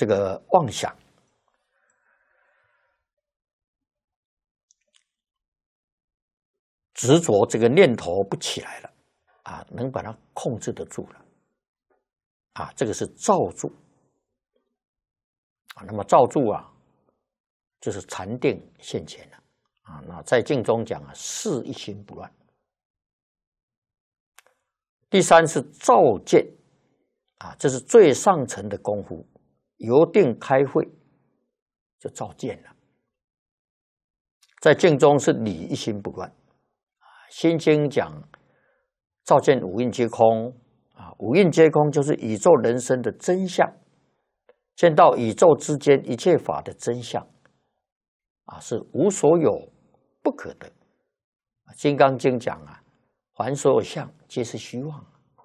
这个妄想，执着这个念头不起来了啊，能把它控制得住了啊，这个是罩住啊。那么罩住啊，就是禅定现前了啊。那在经中讲啊，事一心不乱。第三是照见啊，这是最上层的功夫，由定开慧就照见了。在静中是理一心不乱啊，《心经》讲照见五蕴皆空啊，五蕴皆空就是宇宙人生的真相，见到宇宙之间一切法的真相啊，是无所有不可得。《金刚经》讲啊，凡所有相皆是虚妄，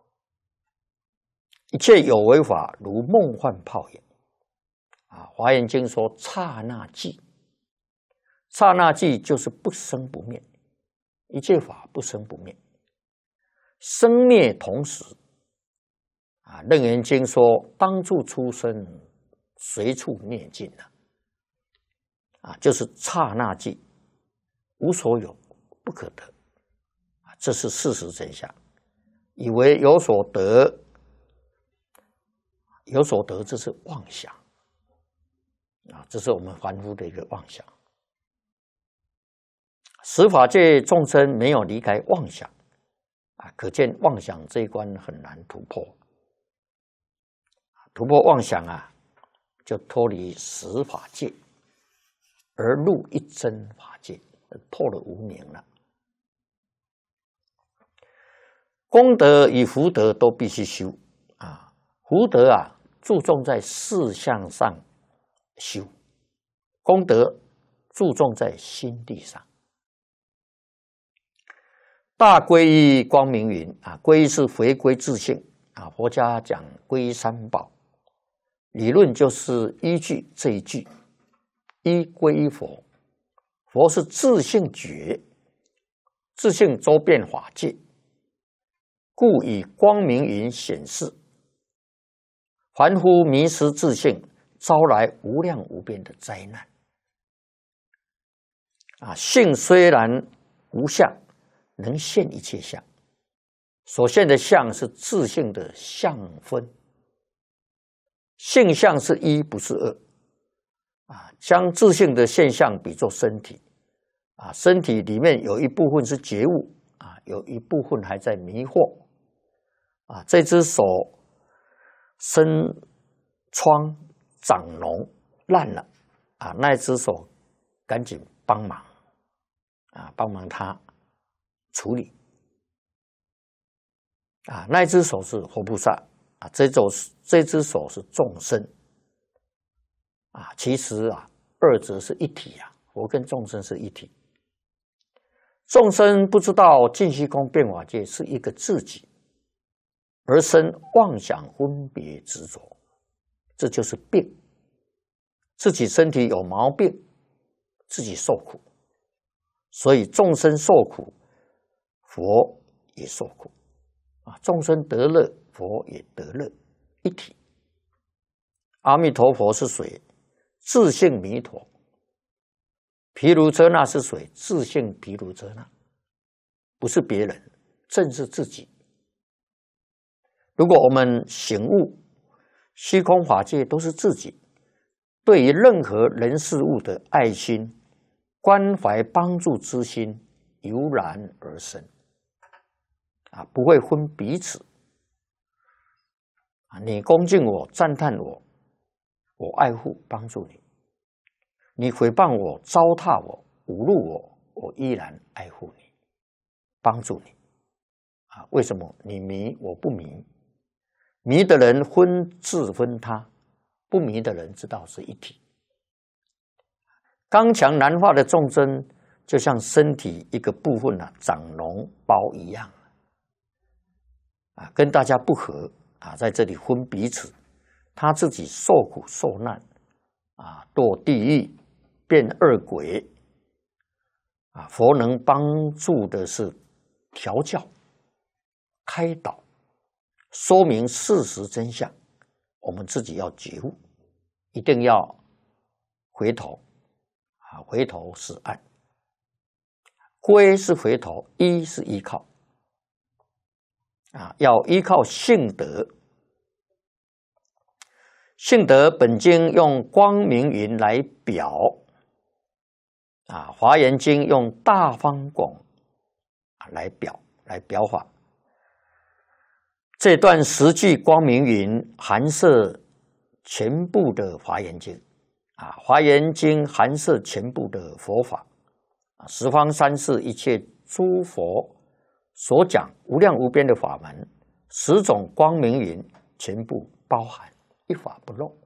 一切有为法如梦幻泡影啊。《华严经》说刹那寂，刹那寂就是不生不灭，一切法不生不灭，生灭同时啊。《楞严经》说当处出生，随处灭尽了啊，就是刹那寂，无所有不可得啊，这是事实真相。以为有所得，有所得，这是妄想啊，这是我们凡夫的一个妄想。十法界众生没有离开妄想啊，可见妄想这一关很难突破。突破妄想啊，就脱离十法界，而入一真法界，破了无明了。功德与福德都必须修啊，福德啊注重在事相上修，功德注重在心地上。大皈依光明云啊，皈依是回归自性啊。佛家讲皈依三宝，理论就是依据这一句，依皈依佛。佛是自性觉，自性周遍法界，故以光明云显示。凡夫迷失自性，招来无量无边的灾难啊。性虽然无相，能现一切相，所现的相是自性的相分，性相是一不是二啊。将自性的现象比作身体啊，身体里面有一部分是觉悟啊，有一部分还在迷惑啊。这只手生疮长脓烂了啊，那只手赶紧帮忙啊，帮忙他处理啊。那只手是佛菩萨啊，这只手是众生啊。其实啊，二者是一体啊，佛跟众生是一体。众生不知道净虚空变法界是一个自己，而生妄想分别执着，这就是病。自己身体有毛病，自己受苦，所以众生受苦，佛也受苦啊。众生得乐，佛也得乐，一体。阿弥陀佛是水，自性弥陀；毗卢遮那是水，自性毗卢遮那，不是别人，正是自己。如果我们醒悟虚空法界都是自己，对于任何人事物的爱心、关怀、帮助之心油然而生啊，不会分彼此啊。你恭敬我、赞叹我，我爱护帮助你；你诽谤我、糟蹋我、侮辱我，我依然爱护你，帮助你啊。为什么？你迷，我不迷。迷的人分自分他，不迷的人知道是一体。刚强难化的众生，就像身体一个部分长脓包一样啊，跟大家不合啊，在这里分彼此，他自己受苦受难啊，堕地狱变恶鬼啊。佛能帮助的是调教、开导、说明事实真相，我们自己要觉悟， 一定要回头啊，回头是岸。归是回头，依是依靠啊，要依靠性德。性德本经用光明云来表啊，华严经用大方广来表法。这段10句光明云含摄全部的华严经啊，华严经含摄全部的佛法啊，十方三世一切诸佛所讲无量无边的法门，10种光明云全部包含，一法不漏。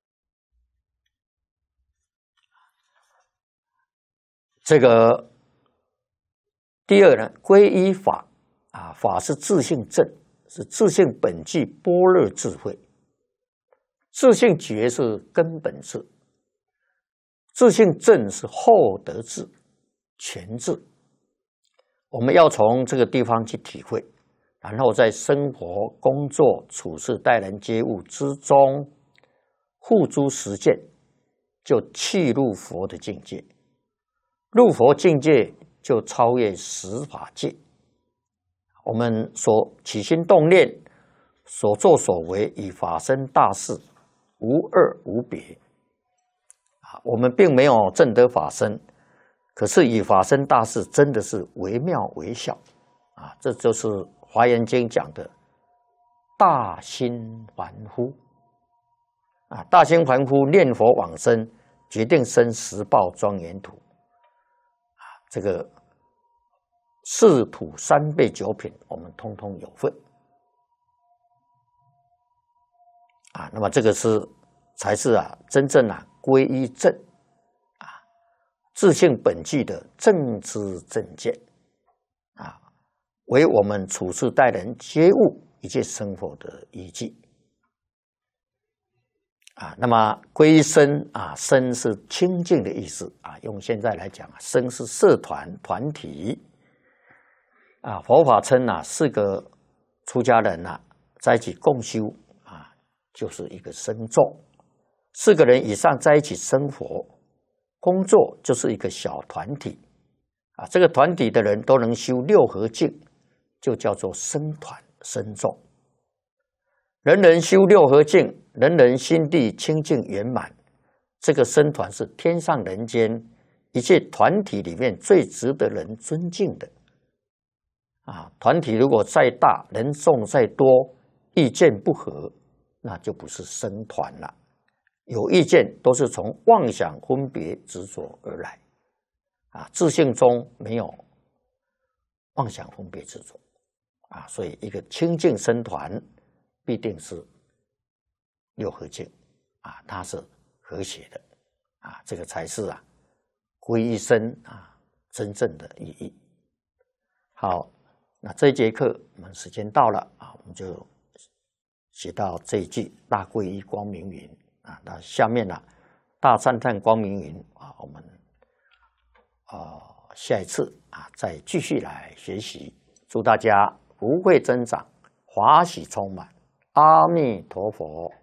这个第二呢，皈依法啊，法是自性正，是自性本具般若智慧。自性觉是根本智，自性正是后得智、全智。我们要从这个地方去体会，然后在生活、工作、处事、待人接物之中付诸实践，就契入佛的境界。入佛境界就超越十法界。我们所起心动念、所作所为与法身大事无二无别啊！我们并没有证得法身，可是与法身大事真的是惟妙惟肖啊！这就是《华严经》讲的大心凡夫啊！大心凡夫念佛往生，决定生十报庄严土啊！这个四土三辈九品，我们通通有份啊！那么这个才是真正皈依正啊，自性本具的正知正见啊，为我们处事待人接物一切生活的依据啊。那么皈依僧啊，僧是清净的意思啊，用现在来讲，僧是社团团体啊。佛法称4个出家人在一起共修啊，就是一个僧众。4个人以上在一起生活、工作，就是一个小团体啊。这个团体的人都能修六合敬，就叫做僧团、僧众。人人修六合敬，人人心地清净圆满，这个僧团是天上人间一切团体里面最值得人尊敬的啊。团体如果再大，人众再多，意见不合，那就不是僧团了。有意见都是从妄想分别执着而来啊，自性中没有妄想分别执着啊，所以一个清净僧团必定是六合敬啊，它是和谐的啊，这个才是皈依僧真正的意义。好，那这一节课我们时间到了啊，我们就写到这一句大皈依光明云啊，那下面大赞叹光明云啊，我们下一次再继续来学习。祝大家福慧增长，华喜充满。阿弥陀佛。